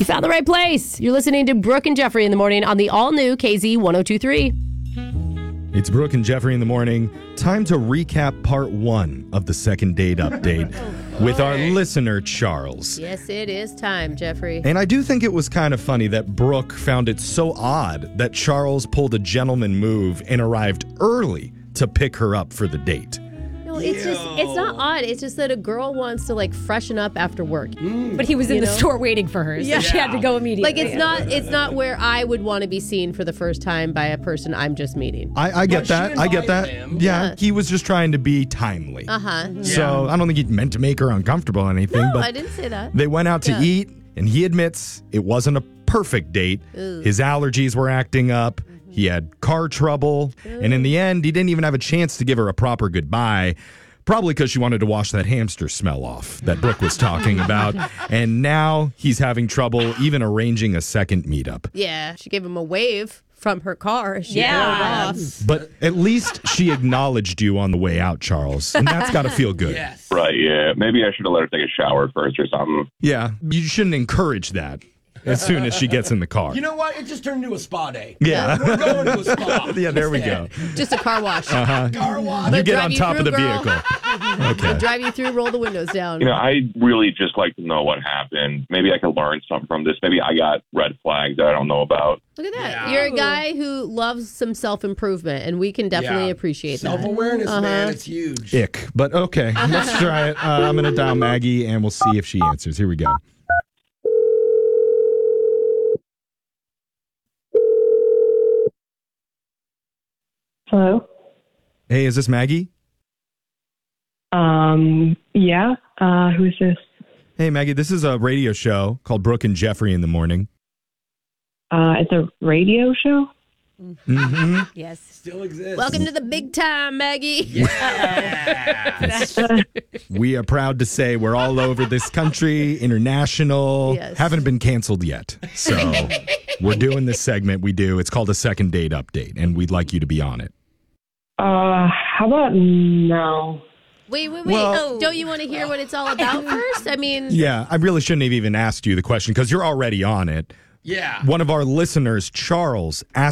You found the right place. You're listening to Brooke and Jeffrey in the morning on the all-new KZ 102.3. It's Brooke and Jeffrey in the morning. Time to recap part 1 of the second date update with our listener, Charles. Yes, it is time, Jeffrey. And I do think it was kind of funny that Brooke found it so odd that Charles pulled a gentleman move and arrived early to pick her up for the date. No, it's not odd. It's just that a girl wants to like freshen up after work. But he was in the store waiting for her, so she had to go immediately. Like it's not where I would want to be seen for the first time by a person I'm just meeting. I get that. I get that. him. Yeah, he was just trying to be timely. So I don't think he meant to make her uncomfortable or anything. No, but I didn't say that. they went out to eat, and he admits it wasn't a perfect date. His allergies were acting up. He had car trouble. And in the end, he didn't even have a chance to give her a proper goodbye. Probably because she wanted to wash that hamster smell off that Brooke was talking about. And now he's having trouble even arranging a second meetup. Yeah, she gave him a wave from her car. She drove off. But at least she acknowledged you on the way out, Charles. And that's got to feel good. Yes. Right, yeah. Maybe I should have let her take a shower first or something. Yeah, you shouldn't encourage that as soon as she gets in the car. You know what? It just turned into a spa day. Yeah. We're going to a spa. Yeah, there we go. Just a car wash. Car wash. You get drive on you top of through, the girl. vehicle. Okay. Drive you through, roll the windows down. You know, I really just like to know what happened. Maybe I could learn something from this. Maybe I got red flags that I don't know about. Look at that. Yeah. You're a guy who loves some self-improvement, and we can definitely appreciate that. Self-awareness, man. It's huge. Ick. But okay, let's try it. I'm going to dial Maggie, and we'll see if she answers. Here we go. Hello. Hey, is this Maggie? Yeah. Who's this? Hey, Maggie, this is a radio show called Brooke and Jeffrey in the Morning. It's a radio show. yes. Still exists. Welcome to the big time, Maggie. We are proud to say we're all over this country, international. Yes. Haven't been canceled yet. So we're doing this segment we do. It's called a second date update, and we'd like you to be on it. How about no? Wait. Well- Don't you want to hear what it's all about first? I mean, Yeah, I really shouldn't have even asked you the question because you're already on it. Yeah. One of our listeners, Charles, asked